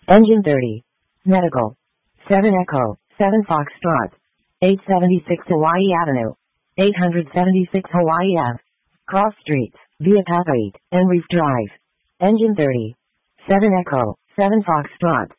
Engine 30. Medical. 7 Echo, 7 Foxtrot. 876 Hawaii Avenue. 876 Hawaii Ave. Cross Streets, via Path 8, and Reef Drive. Engine 30. 7 Echo, 7 Foxtrot.